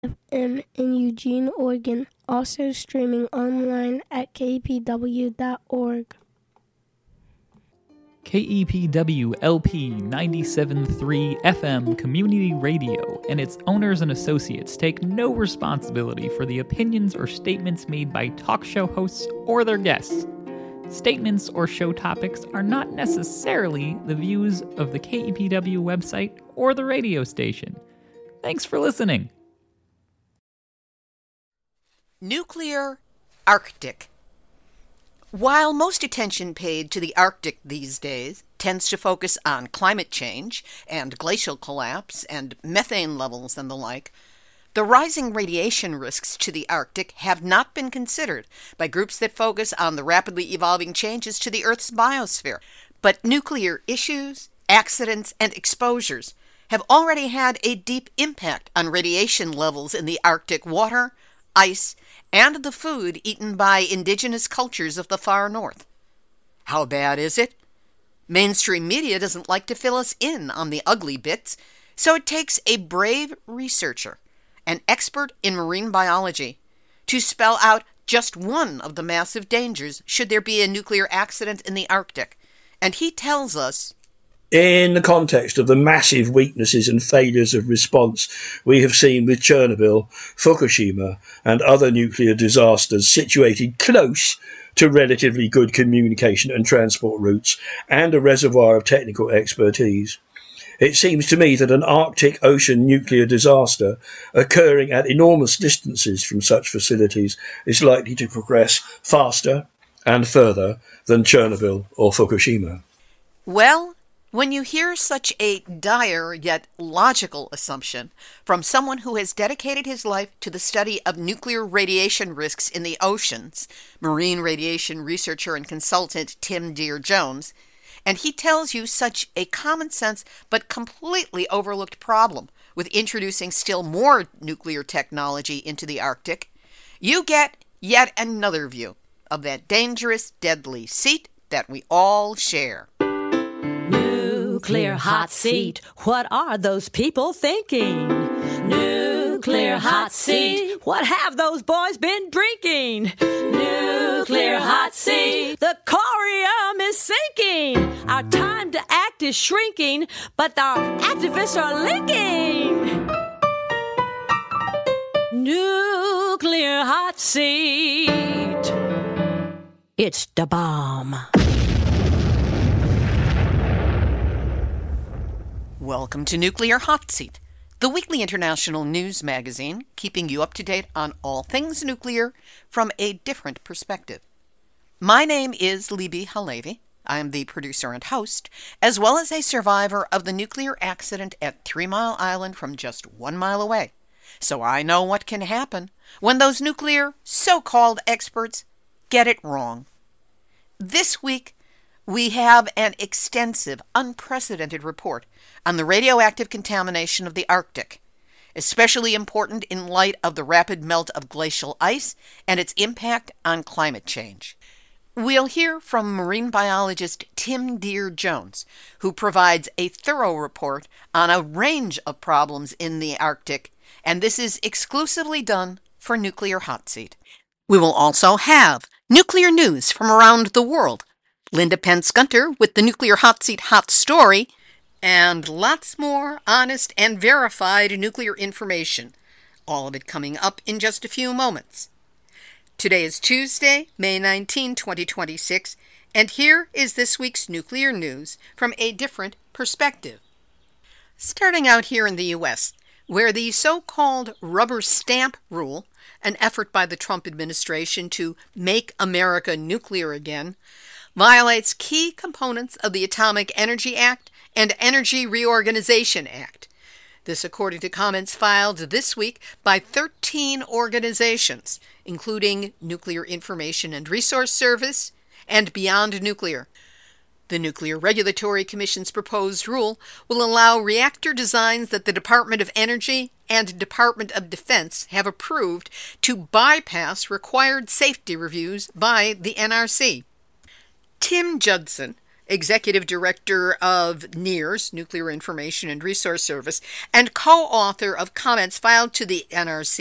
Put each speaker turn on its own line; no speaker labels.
FM in Eugene, Oregon. Also streaming online at kpw.org.
KEPW LP 97.3 FM Community Radio and its owners and associates take no responsibility for the opinions or statements made by talk show hosts or their guests. Statements or show topics are not necessarily the views of the KEPW website or the radio station. Thanks for listening.
Nuclear Arctic. While most attention paid to the Arctic these days tends to focus on climate change and glacial collapse and methane levels and the like, the rising radiation risks to the Arctic have not been considered by groups that focus on the rapidly evolving changes to the Earth's biosphere. But nuclear issues, accidents, and exposures have already had a deep impact on radiation levels in the Arctic water, ice, and the food eaten by indigenous cultures of the far north. How bad is it? Mainstream media doesn't like to fill us in on the ugly bits, so it takes a brave researcher, an expert in marine biology, to spell out just one of the massive dangers should there be a nuclear accident in the Arctic. And he tells us,
in the context of the massive weaknesses and failures of response we have seen with Chernobyl, Fukushima, and other nuclear disasters situated close to relatively good communication and transport routes and a reservoir of technical expertise, it seems to me that an Arctic Ocean nuclear disaster occurring at enormous distances from such facilities is likely to progress faster and further than Chernobyl or Fukushima.
Well, when you hear such a dire yet logical assumption from someone who has dedicated his life to the study of nuclear radiation risks in the oceans, marine radiation researcher and consultant Tim Dear-Jones, and he tells you such a common sense but completely overlooked problem with introducing still more nuclear technology into the Arctic, you get yet another view of that dangerous, deadly seat that we all share.
Nuclear hot seat, what are those people thinking? Nuclear hot seat, what have those boys been drinking? Nuclear hot seat, the corium is sinking. Our time to act is shrinking, but our activists are linking. Nuclear hot seat, it's the bomb.
Welcome to Nuclear Hot Seat, the weekly international news magazine keeping you up to date on all things nuclear from a different perspective. My name is Libby Halevi. I am the producer and host, as well as a survivor of the nuclear accident at 3 Mile Island from just 1 mile away. So I know what can happen when those nuclear so-called experts get it wrong. This week, we have an extensive, unprecedented report on the radioactive contamination of the Arctic, especially important in light of the rapid melt of glacial ice and its impact on climate change. We'll hear from marine biologist Tim Dear-Jones, who provides a thorough report on a range of problems in the Arctic, and this is exclusively done for Nuclear Hot Seat. We will also have nuclear news from around the world, Linda Pence-Gunter with the Nuclear Hot Seat Hot Story, and lots more honest and verified nuclear information. All of it coming up in just a few moments. Today is Tuesday, May 19, 2026, and here is this week's nuclear news from a different perspective. Starting out here in the U.S., where the so-called rubber stamp rule, an effort by the Trump administration to make America nuclear again, violates key components of the Atomic Energy Act and Energy Reorganization Act. This according to comments filed this week by 13 organizations, including Nuclear Information and Resource Service and Beyond Nuclear. The Nuclear Regulatory Commission's proposed rule will allow reactor designs that the Department of Energy and Department of Defense have approved to bypass required safety reviews by the NRC. Tim Judson, Executive Director of NIRS, Nuclear Information and Resource Service, and co-author of comments filed to the NRC